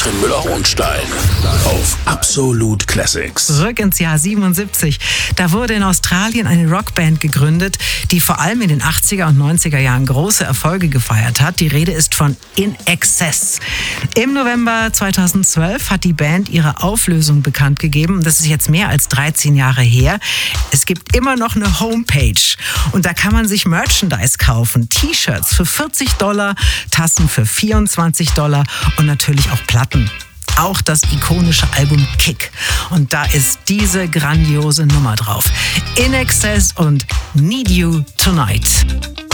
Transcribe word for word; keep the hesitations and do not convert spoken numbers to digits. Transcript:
Katrin Müller-Hohenstein auf Absolut Classics. Zurück ins Jahr siebenundsiebzig. Da wurde in Australien eine Rockband gegründet, die vor allem in den achtziger und neunziger Jahren große Erfolge gefeiert hat. Die Rede ist von In Excess. Im November zweitausendzwölf hat die Band ihre Auflösung bekannt gegeben. Das ist jetzt mehr als dreizehn Jahre her. Es gibt immer noch eine Homepage und da kann man sich Merchandise kaufen. T-Shirts für vierzig Dollar, Tassen für vierundzwanzig Dollar und natürlich auch Platten. Auch das ikonische Album Kick. Und da ist diese grandiose Nummer drauf. In Excess und Need You Tonight.